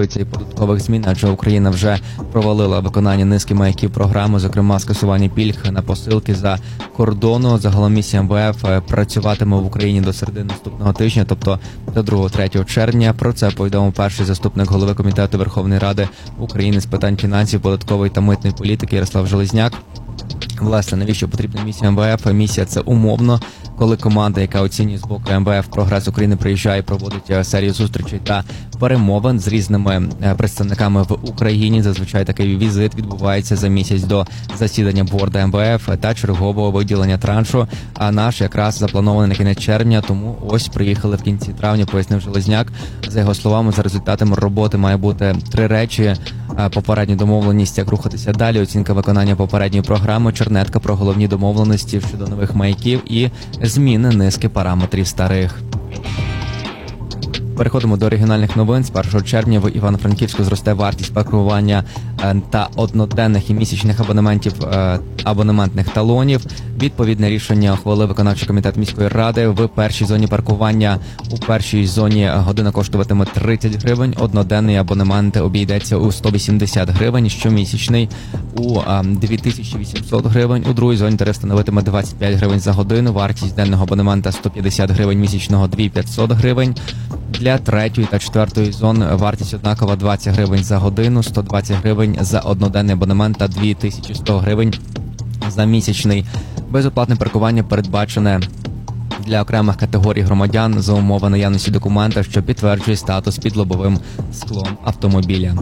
стосується і податкових змін, адже Україна вже провалила виконання низки маяків програми, зокрема скасування пільг на посилки за кордону. Загалом місія МВФ працюватиме в Україні до середини наступного тижня, тобто до 2-3 червня. Про це повідомив перший заступник голови Комітету Верховної Ради України з питань фінансів, податкової та митної політики Ярослав Железняк. Власне, навіщо потрібна місія МВФ? Місія – це умовно, коли команда, яка оцінює з боку МВФ прогрес України, приїжджає і проводить серію зустрічей та перемовин з різними представниками в Україні. Зазвичай такий візит відбувається за місяць до засідання борду МВФ та чергового виділення траншу. А наш якраз запланований на кінець червня, тому ось приїхали в кінці травня, пояснив Железняк. За його словами, за результатами роботи має бути 3 речі. Попередня домовленість, як рухатися далі, оцінка виконання попередньої програми, чернетка про головні домовленості щодо нових маяків і зміни низки параметрів старих. Переходимо до регіональних новин. З 1 червня в Івано-Франківську зросте вартість паркування та одноденних і місячних абонементних талонів. Відповідне рішення ухвалив виконавчий комітет міської ради. В першій зоні паркування у першій зоні година коштуватиме 30 гривень, одноденний абонемент обійдеться у 180 гривень, щомісячний у 2800 гривень. У другій зоні тариф становитиме 25 гривень за годину, вартість денного абонемента 150 гривень, місячного 2500 гривень. Для третьої та четвертої зон вартість однакова 20 гривень за годину, 120 гривень за одноденний абонемент та 2100 гривень за місячний. Безоплатне паркування передбачене для окремих категорій громадян за умови наявності документа, що підтверджує статус під лобовим склом автомобіля.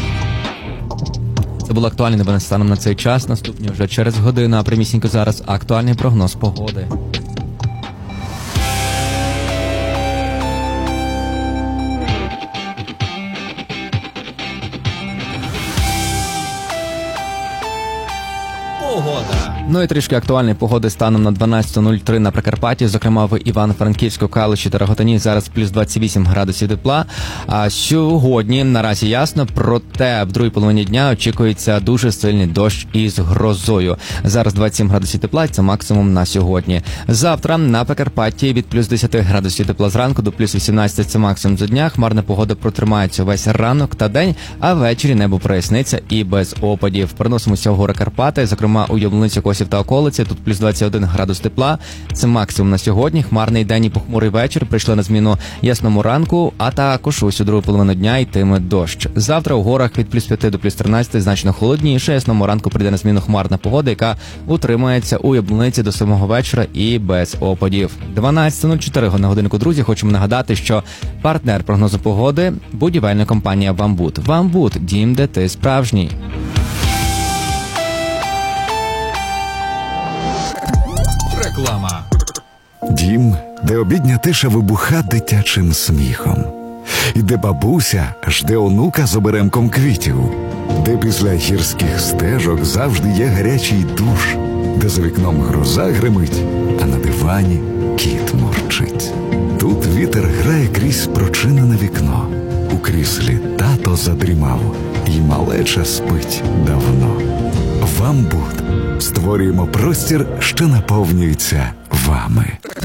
Це було актуальне новини станом на цей час. Наступні вже через годину, а прямісінько зараз актуальний прогноз погоди. Ну і трішки актуальної погоди станом на 12:03 на Прикарпатті, зокрема в Івано-Франківську, Калуші та Роготині зараз плюс 28 градусів тепла. А сьогодні наразі ясно, проте в другій половині дня очікується дуже сильний дощ із грозою. Зараз 27 градусів тепла, це максимум на сьогодні. Завтра на Прикарпатті від плюс 10 градусів тепла зранку до плюс 18 це максимум за дня. Хмарна погода протримається весь ранок та день, а ввечері небо проясниться і без опадів. Переносимося в гори Карпати, зокрема у Яблуницю, Косів та околиці. Тут плюс 21 градус тепла. Це максимум на сьогодні. Хмарний день і похмурий вечір. Прийшли на зміну ясному ранку, а також усю другу половину дня йтиме дощ. Завтра у горах від плюс 5 до плюс 13 значно холодніше. Ясному ранку прийде на зміну хмарна погода, яка утримається у Яблуниці до 7 вечора і без опадів. 12:04 на годинку, друзі. Хочемо нагадати, що партнер прогнозу погоди – будівельна компанія «Вамбут». «Вамбут» – дім, де ти справжній. Реклама. Дім, де обідня тиша вибуха дитячим сміхом. І де бабуся жде онука з оберемком квітів. Де після гірських стежок завжди є гарячий душ. Де за вікном гроза гримить, а на дивані кіт мурчить. Тут вітер грає крізь прочинене вікно. У кріслі тато задрімав, і малеча спить давно. «Вамбут» створюємо простір, що наповнюється вами.